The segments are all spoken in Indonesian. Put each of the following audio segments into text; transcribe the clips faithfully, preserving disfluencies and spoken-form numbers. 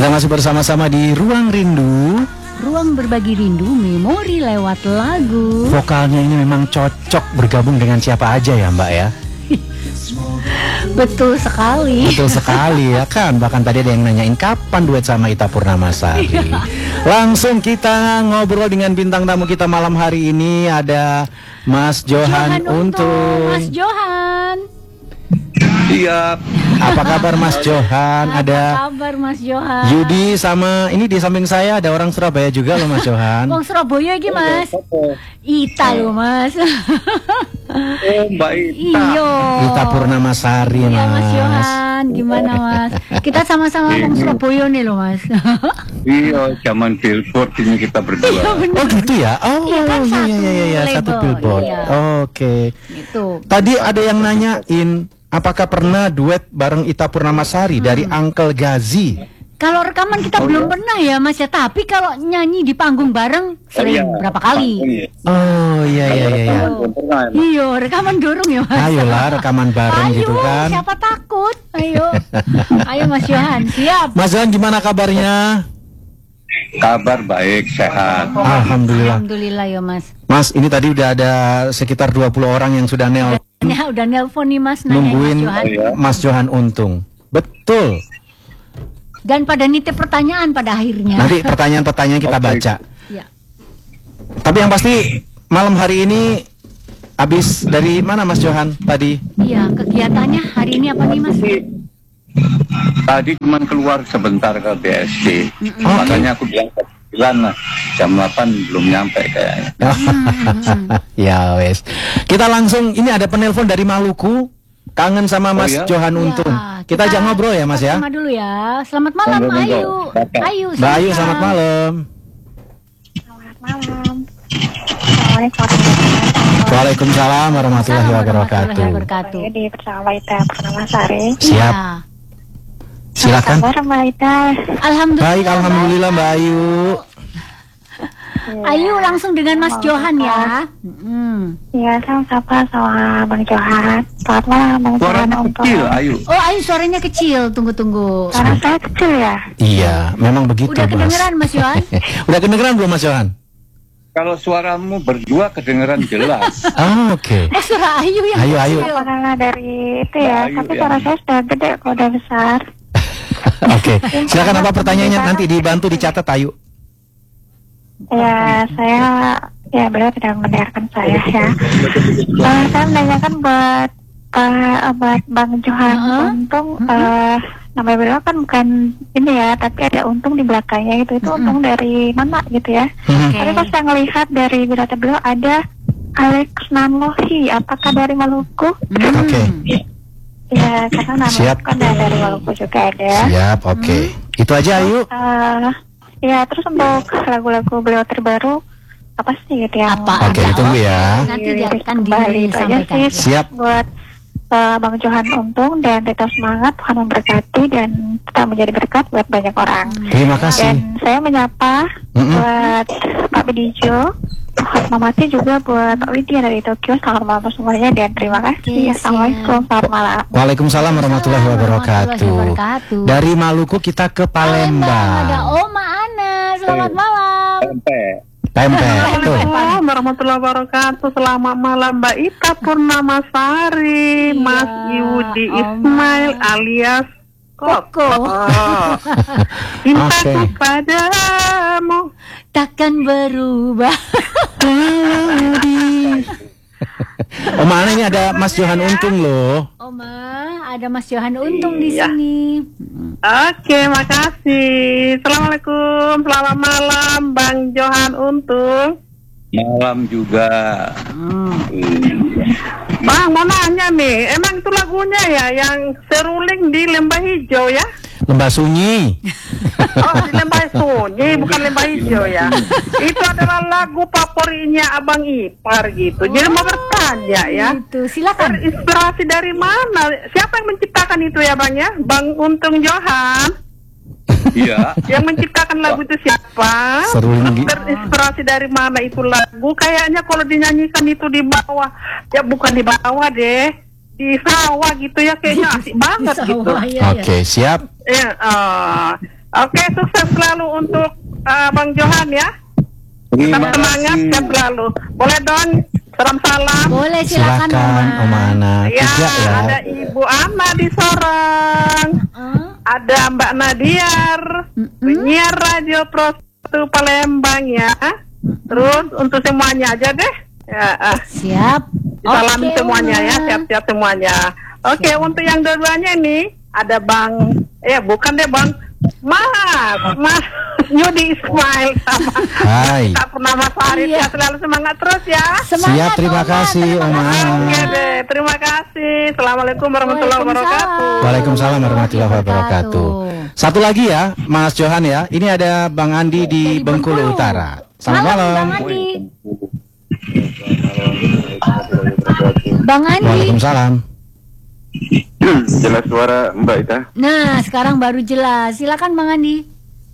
Kita masih bersama-sama di Ruang Rindu. Ruang berbagi rindu, memori lewat lagu. Vokalnya ini memang cocok bergabung dengan siapa aja ya Mbak ya. Betul sekali. Betul sekali ya kan. Bahkan tadi ada yang nanyain kapan duet sama Ita Purnamasari. Langsung kita ngobrol dengan bintang tamu kita malam hari ini. Ada Mas Johan, Johan Untung. Mas Johan. Siap. Apa kabar Mas Johan? Apa Ada kabar Mas Johan? Yudi sama ini di samping saya ada orang Surabaya juga loh Mas Johan. Wong Surabaya iki Mas. Ita loh Mas. Oh Mbak Ita. Iyo. Ita Purnamasari Mas. Iya Mas Johan, gimana Mas? Kita sama-sama Wong Surabaya nih loh Mas. Iya, zaman billboard ini kita berdua. Oh gitu ya? Oh iya kan, iya iya iya, iya. satu Satu label, billboard. iya. Oke. Gitu. Tadi ada yang nanyain apakah pernah duet bareng Ita Purnamasari Hmm. dari Uncle Gazi? Kalau rekaman kita Oh, belum iya? pernah ya Mas ya, tapi kalau nyanyi di panggung bareng sering Iya, berapa kali. Oh iya iya iya. iya. Belum pernah, emang. Iya, rekaman dorong ya Mas. Ayolah rekaman bareng Ayo, gitu kan. siapa takut? Ayo. Ayo Mas Johan, siap. Mas Johan gimana kabarnya? Kabar baik, sehat. Alhamdulillah. Alhamdulillah ya Mas. Mas, ini tadi udah ada sekitar dua puluh orang yang sudah nel Ya, udah nelpon nih Mas, nanya nungguin Mas Johan. Oh, iya? Mas Johan Untung. Betul. Dan pada nitip pertanyaan pada akhirnya. Nanti pertanyaan-pertanyaan kita Oke. baca. Ya. Tapi yang pasti malam hari ini habis dari mana Mas Johan tadi? Iya, kegiatannya hari ini apa nih Mas? Tadi cuma keluar sebentar ke B S D. Oh, Makanya aku bilang jam sembilan lah. Jam delapan belum nyampe kayaknya. Ya wes. Kita langsung ini ada penelpon dari Maluku. Kangen sama Mas iya? Johan Untung. Ya, Kita ajak ngobrol ya Mas ya. Sama dulu ya. Selamat malam Monggo, monggo. Ayu. Bapak. Ayu. Mbak Ayu selamat malam. Selamat malam. Assalamualaikum. Waalaikumsalam warahmatullahi wabarakatuh. wabarakatuh. Saya di bersama Ita Purnamasari. Siap. Iya. Silakan. Apa kabar Mbak Ita? Alhamdulillah. Baik, alhamdulillah Mbak Ayu. Ayu langsung dengan Mas Johan ya. Hmm. Iya, saya sapa sama Bang Johan. Selamat malam Bang Johan. Suaranya Untung. kecil, Ayu. Oh Ayu suaranya kecil. Tunggu tunggu. Suara saya kecil ya? Iya, memang begitu Udah Mas. kedengeran Mas Johan? Udah kedengeran belum Mas Johan? Kalau suaramu berdua kedengeran jelas. Ah, oke. Oh suara Ayu yang Ayu, Ayu. kecil. Karena dari itu ya, Ayu, tapi ya. suara saya sudah gede kalau udah besar. Oke. Silakan apa pertanyaannya nanti dibantu dicatat Ayu. Ya, saya ya beliau tidak mendengarkan saya ya. Eh, saya menanyakan buat eh, buat Bang Johan Uh-huh. Untung. eh, Nama beliau kan bukan ini ya, tapi ada Untung di belakangnya gitu. Itu Mm-mm. Untung dari mana gitu ya? Hmm. Oke. Tapi pas saya ngelihat dari biodata beliau ada Alex Nanlohi. Apakah dari Maluku? Hmm. Oke. Ya, karena nama Siap. kan ada dari Maluku juga ada. Siap, oke. Itu aja Ayu. Eh, ya, terus untuk lagu-lagu beliau terbaru apa sih gitu yang Apa Oke, ada? ditunggu ya. Nanti dia Dirilis akan kembali itu aja disampaikan. sih. Siap. Buat uh, Bang Johan Untung dan tetap semangat, Tuhan memberkati dan tetap menjadi berkat buat banyak orang. Terima kasih. Dan saya menyapa Mm-mm. buat Pak Bedijo, Tuhan Mamati juga buat Pak Widya dari Tokyo. Selamat malam semuanya dan terima kasih. Oke, Assalamualaikum, selamat malam. Waalaikumsalam warahmatullahi wabarakatuh. wabarakatuh. Dari Maluku kita ke Ada Palembang. Oma Ana. Selamat malam. Sampai. Tempe. Tuh. Assalamualaikum warahmatullahi wabarakatuh. Selamat malam Mbak Ita Purnamasari, Iya, Mas Yudi Om. Ismail alias Koko. Oh. Cintaku Oke. padamu. Takkan berubah. Oh mana ini ada Mas Johan Untung loh. Oma, ada Mas Johan Untung di Iya. sini. Oke, makasih. Assalamualaikum, selamat malam Bang Johan Untung. Malam juga. Bang, mau nanya nih, emang itu lagunya ya yang seruling di Lembah Hijau ya? Lembah Sunyi. Oh, di Lembah Sunyi, bukan Lembah Hijau ya. Itu adalah lagu favoritnya Abang Ipar gitu. Jadi mau bertanya ya. Itu silakan. Terinspirasi dari mana? Siapa yang menciptakan itu ya Bang ya? Bang Untung Johan. Iya. Yang menciptakan lagu itu siapa? Seruling gi- Terinspirasi dari mana itu lagu? Kayaknya kalau dinyanyikan itu di bawah, ya bukan di bawah deh, di sawah gitu ya, kayaknya asik banget gitu. Sawah, iya, iya. Oke, siap. Ya, eh, Oke, sukses selalu untuk uh, Bang Johan ya. Tetap semangat, sehat selalu. Boleh Don, salam salam. Boleh, silakan, Silakan Oma Ana. Ya, Tiga ya. ada Ibu Ana di Sorong. Huh? Ada Mbak Nadiar, penyiar Radio Pro satu Palembang ya. Terus untuk semuanya aja deh. Ya, ah. Siap. Salam Oke, semuanya Oma. ya, sehat-sehat semuanya. Oke, untuk yang dua-duanya ini ada Bang, eh bukan deh Bang, Mas, Mas Yudi Ismail sama Hai. Kak Purnama Farid Iya. ya, selalu semangat terus ya. Semangat, Siap, terima Oma. kasih, Terima Oma. kasih. Oke deh, terima kasih. Assalamualaikum warahmatullahi wabarakatuh. Waalaikumsalam warahmatullahi wabarakatuh. Satu lagi ya, Mas Johan ya. Ini ada Bang Andi di Dari Bengkulu Bengkulu. Utara. Selamat Malam, malam. Bang Andi. Bang Andi. Waalaikumsalam. Jelas suara Mbak Ita. Nah, sekarang baru jelas. Silakan Bang Andi.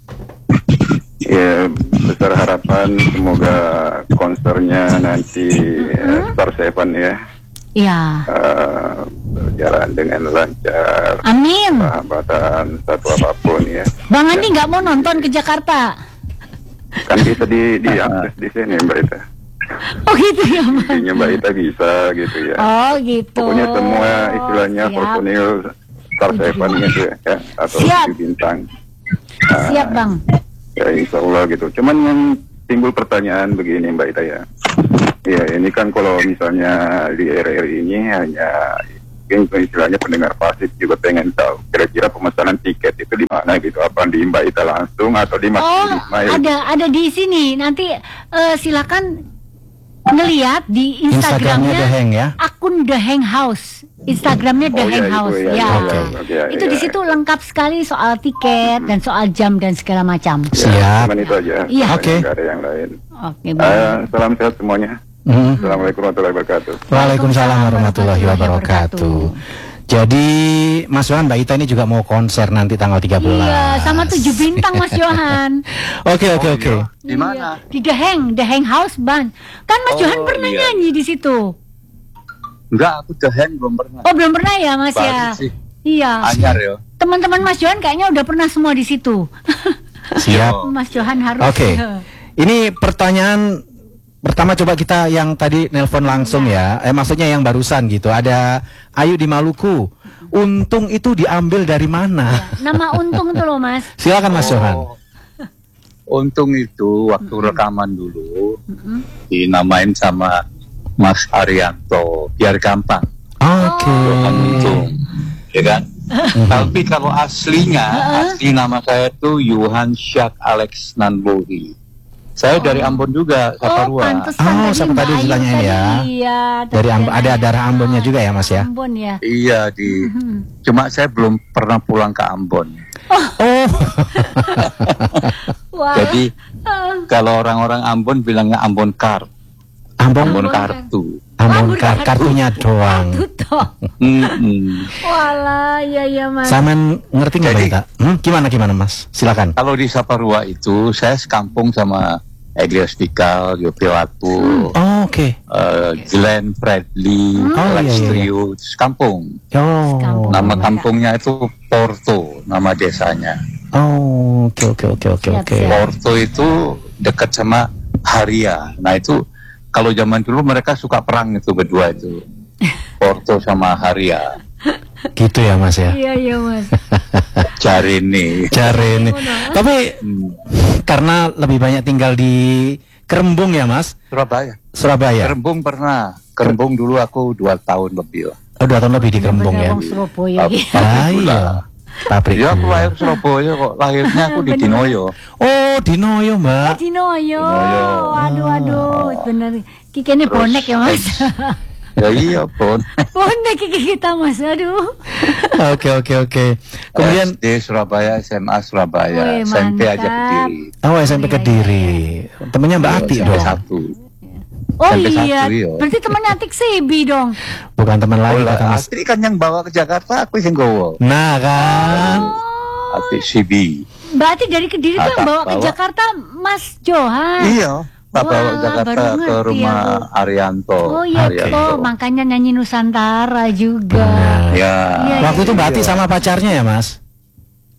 Ya, besar harapan semoga konsernya nanti uh, Star Seven ya Iya. uh, berjalan dengan lancar, Amin. sahabatan satu apapun ya. Bang Andi nggak mau nonton ke Jakarta? Kan bisa di diakses di sini Mbak Ita. Oh gitu ya, Bang. Intinya Mbak Ita bisa gitu ya. Oh gitu. Pokoknya semua istilahnya Siap. personil Star Seven gitu ya, atau Siap. tujuh bintang. Uh, Siap Bang. Ya insya Allah gitu. Cuman yang timbul pertanyaan begini Mbak Ita ya. Ya ini kan kalau misalnya di R R I ini hanya mungkin istilahnya pendengar pasif juga pengen tahu kira-kira pemesanan tiket itu di mana gitu. Apa di Mbak Ita langsung atau di Mas Oh, Ismail? ada ada di sini. Nanti eh, silakan ngelihat di Instagramnya Instagramnya The Hang ya. akun The Hang House. Instagramnya The Oh, Hang iya, itu, House. iya, Ya. iya, Oke. oke, iya, Itu iya. di situ lengkap sekali soal tiket dan soal jam dan segala macam. Ya, Siap. cuman itu aja. Iya. Oke. Nggak ada yang lain. Oke, Bang. Eh, salam sehat semuanya. Hmm. Assalamualaikum warahmatullahi wabarakatuh. Waalaikumsalam warahmatullahi wabarakatuh. Jadi Mas Johan, Mbak Ita ini juga mau konser nanti tanggal tiga belas. Iya, sama tujuh bintang Mas Johan. Oke oke oke. Di mana? Iya, di The Hang, The Hang House Bang. Kan Mas Oh, Johan pernah iya. nyanyi di situ. Enggak, aku dehen belum pernah. Oh, belum pernah ya, Mas Baru ya? sih. Iya. Anyar ya. Teman-teman Mas Johan kayaknya udah pernah semua di situ. Siap. Mas Johan harus. Oke. Ini pertanyaan pertama, coba kita yang tadi nelpon langsung ya. Eh maksudnya yang barusan gitu. Ada Ayu di Maluku. Untung itu diambil dari mana? Nama untung tuh loh, Mas. Silakan Mas Johan. Oh. Untung itu waktu rekaman dulu dinamain sama Mas Arianto biar gampang. Oke. Johan Untung, ya kan? Tapi kalau aslinya, asli nama saya itu Yohan Syak Alex Nanbohi. Saya dari Ambon juga, Oh, Saparua. pantesan Oh, tadi siapa Mbak tadi Ayu ditanyain tadi. ya? Iya. Dari Amb- ada darah Ambonnya juga ya, Mas ya? Ambon ya. Iya di, cuma saya belum pernah pulang ke Ambon. Oh. Wah. Jadi kalau orang-orang Ambon bilangnya Ambon Kar, Ambon Ambon Ambon kartu. Ambon kar- kartunya doang. Tuh toh. Mm-mm. Walah, ya ya Mas. Saman ngerti nggak Mbak Jadi- Ita? Hmm, gimana gimana Mas? Silakan. Kalau di Saparua itu saya sekampung sama Elias Pikal, Yopi Watu, Oh, oke. eh, Glenn Bradley, Oh, Alex iya, iya. Trio, sekampung. Oh. Sekampung. Nama mereka. kampungnya itu Porto, nama desanya. Oh, oke oke oke oke Siap, oke. siap. Porto itu dekat sama Haria. Nah itu kalau zaman dulu mereka suka perang itu berdua itu. Porto sama Haria. Gitu ya Mas ya. Iya iya Mas. Cari nih. Cari ini. Tapi Hmm, karena lebih banyak tinggal di Kerembung ya Mas, Surabaya. Surabaya. Kerembung pernah. Kerembung dulu aku dua tahun lebih lah. Oh, dua tahun lebih di Kerembung ya. Bener, wong Surabaya Pabrik gitu. Ah gula. iya. Pabrik. Ya aku gula. lahir Surabaya kok. Lahirnya aku di Bener. Dinoyo. Oh, Dinoyo Mbak. Dinoyo. Dinoyo. Aduh aduh, bener. Kiki ini bonek ya Mas. Ya iya pun. Bonek Kiki kita Mas. Aduh. Oke oke oke. Kemudian S D Surabaya, S M A Surabaya, Wih, S M P aja mantap. Kediri. oh S M P Iya, Kediri. Temennya Mbak Ati S M P dong. satu. Oh Sampai iya. satu, iya. Berarti temennya Atik Sebi dong. Bukan teman lain Oh, kata lah, Mas. Astri kan yang bawa ke Jakarta, aku yang gowo. Nah kan. Oh. Astri C B. Berarti dari Kediri tuh yang Ah, bawa ke bawa. Jakarta Mas Johan. Iya, tak bawa Wah, ke Jakarta baru ke ngerti rumah aku. Arianto. Oh iya Arianto. toh, makanya nyanyi Nusantara juga. Benar. Ya. Iya, Waktu itu Mbak Ati iya. sama pacarnya ya Mas?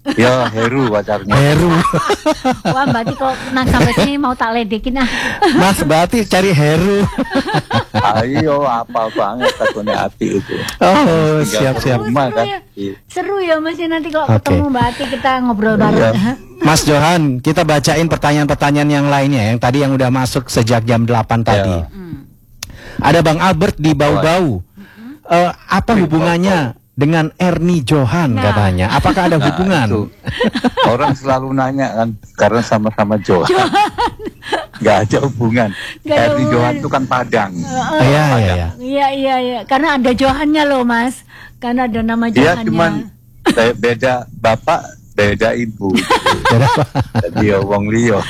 Ya Heru pacarnya. Heru. Wah, berarti kok nang sampai sini mau tak ledekin ah. Mas berarti cari Heru. Ayo apa banget takutnya Ati itu. Oh, Tinggal siap-siap. rumah Seru kan. ya. Seru ya Mas ya, nanti kalau Oke. ketemu Mbak Ati kita ngobrol bareng. Iya. Mas Johan, kita bacain pertanyaan-pertanyaan yang lainnya yang tadi yang udah masuk sejak jam delapan tadi. Ya. Ada Bang Albert di Bau-Bau. Eh, apa Di hubungannya dengan Ernie Johan Nah. katanya? Apakah ada Nah, hubungan? itu. Orang selalu nanya kan karena sama-sama Johan. Gak ada hubungan. Nggak ada Ernie hubungan. Johan itu kan Padang. Iya, iya, iya. Iya iya iya, karena ada Johannya loh Mas. Karena ada nama Dia Johannya. cuman be- beda bapak, beda ibu. Jadi ya wong liyo.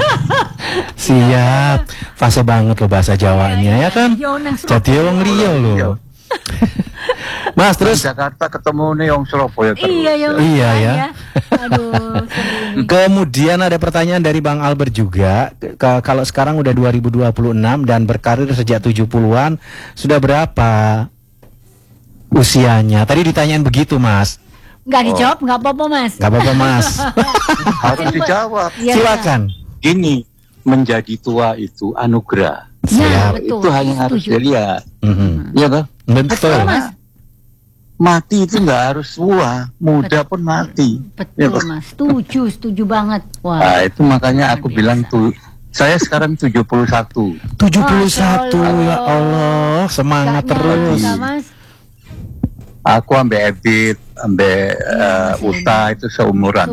Siap. Fase banget loh bahasa Jawanya ya kan? Yo, nang Jadi wong liya loh. Mas Terus terus Jakarta ketemu nih wong Surabaya terus. Iya ya. Iya, ya. Aduh, seru ini. kemudian ada pertanyaan dari Bang Albert juga. Ke- kalau sekarang udah dua ribu dua puluh enam dan berkarir sejak tujuh puluhan, sudah berapa usianya? Tadi ditanyain begitu, Mas. Nggak dijawab, nggak apa-apa Mas. Gak apa-apa, Mas. Harus dijawab. Iya, Silakan. Gini, menjadi tua itu anugerah. Nah, Siap. betul. Itu hanya harus Setuju. dilihat. Mhm. Iya kan? Betul. Betul Mas. Mati itu nggak harus tua, muda pun mati. Ya, Betul Pak. Mas. Setuju, setuju banget. Wah. Nah, itu makanya aku Luar bilang biasa. tuh, saya sekarang tujuh puluh satu. tujuh puluh satu Masya ya Allah, semangat Nggak terus. nyangka, Mas. Aku ambil Ebit, ambil eh, Uta itu seumuran.